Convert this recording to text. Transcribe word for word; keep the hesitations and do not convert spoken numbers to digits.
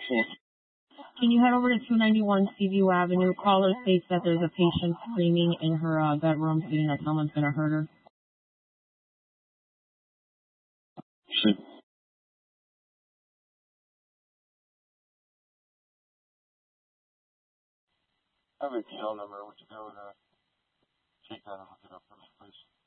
Can you head over to two ninety-one Seaview Avenue? Caller states that there's a patient screaming in her uh, bedroom, stating that someone's going to hurt her. Shit. I have a tail number. Would you be able to take that and look it up for me, please?